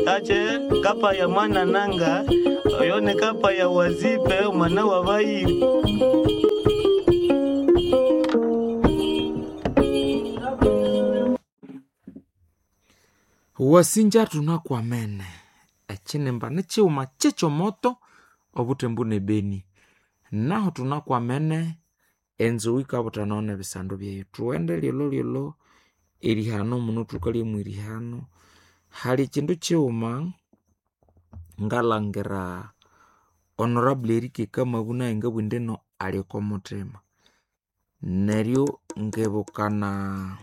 Kache kapa ya mwana nanga oyone kapa ya wazipe mwana wa vai. Wasinja tunakwamene echinemba nechiuma chicho moto obutembu ne beni naho tunakwamene enzo wika butanone bisando byeyo tuende lyolo erihano muno tukali mwirihano hali chindu chiuma ngalangera honorable Erike Kamabu inga bwindeno aliko mutema neryo ngebukana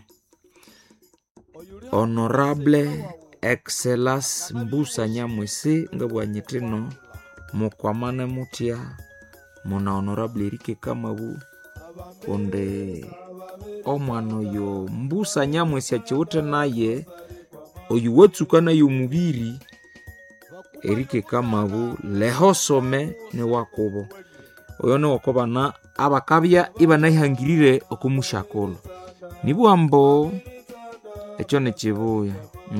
honorable Excellence Mbusa Nyamwisi ngabwanyitino mukwamane mutia muna honorable Erike Kamabu onde omwano yo Mbusa Nyamwisi achiwote naye oyuwetsuka nayo mubiri Erike Kamabu lehosome ne wakobo oyone wakobana abakabya ibanahangirire okumushakolo nibuambo echo nechibuya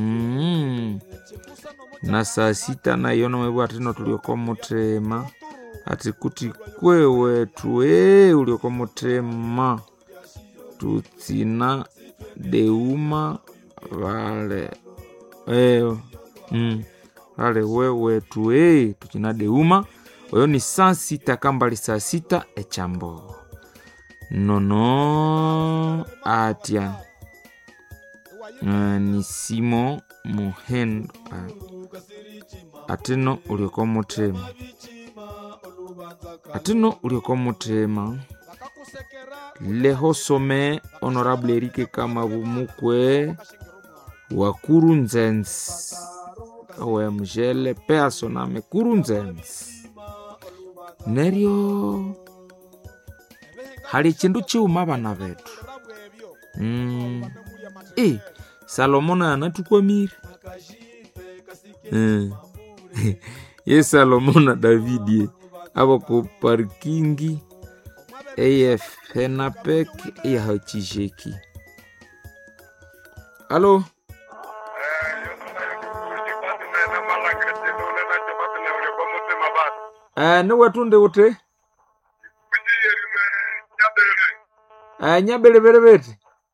na saa sita na yono mwebwatino tulioko mutema ati kuti kwewe tuwe ulioko mutema tutsina deuma vale vale wewe tuwe tutsina deuma oyo ni saa sita kambali saa sita echambo nono atia ni Simo Muhendo atino ulioko mutema leho some honorable Erike Kamabu mukwe wa Kurunzenzi owe mjele personame Kurunzenzi neryo hali chindu chiuma bana betu Salomona anatukwamiri ye Salomona Davidie abo ku parkingi AF Henapek ya hachisheki. Alo ne watunde wote nyabele berebete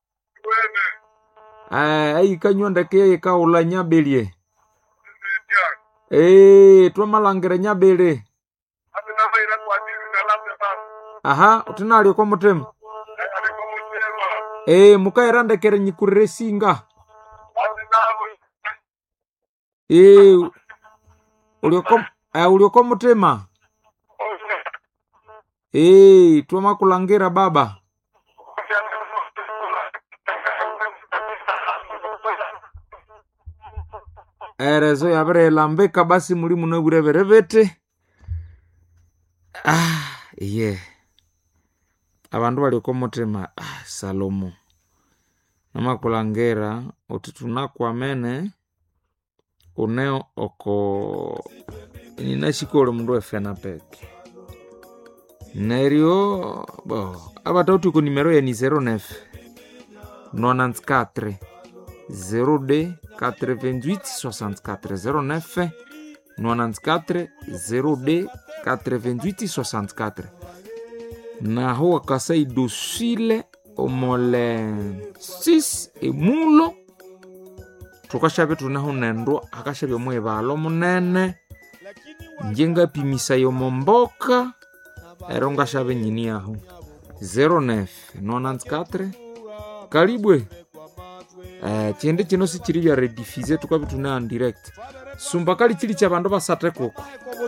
ai kanyonda ke kaula nyabelie twamalangere nyabele aha utinali kwa mutema mukairande kere nyikurire singa ulioko mutema twamakulangira baba erezo yabere lambeka basi muri muno bureberevete abandu bali ko mutema Salomo namakulangera otutuna kwamene uneo oko ninashikole mundu efenapek neryo abatauti ko numero ya ni 09 94 02 88 64 09 94 02 88 64 na hoa kasai dosile omole 6 emulo tukashabe tunaho nendo akashabe mwebalo munene njenga pimisa yo momboka eronga shabe nyini aho 09 94 karibwe chiende chino si chiri ya rediffuser tukabi tuna en direct sumba kali chiri cha bandu basate koko